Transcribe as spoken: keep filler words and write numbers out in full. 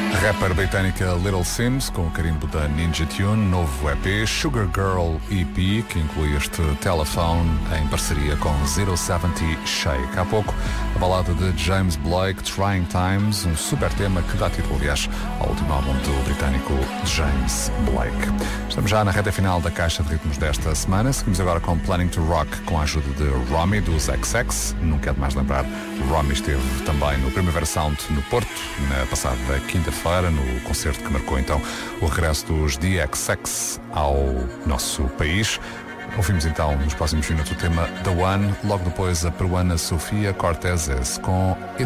Rapper britânica Little Sims, com o carimbo da Ninja Tune, novo E P Sugar Girl E P, que inclui este Telephone em parceria com zero setenta Shake. Há pouco, a balada de James Blake, Trying Times, um super tema que dá título, aliás, ao último álbum do britânico James Blake. Estamos já na reta final da caixa de ritmos desta semana. Seguimos agora com Planning to Rock, com a ajuda de Romy, dos X X. Nunca é demais lembrar, Romy esteve também no Primavera Sound no Porto, na passada quinta-feira, no concerto que marcou então o regresso dos D X X ao nosso país. Ouvimos então nos próximos minutos o tema The One, logo depois a peruana Sofia Cortezes com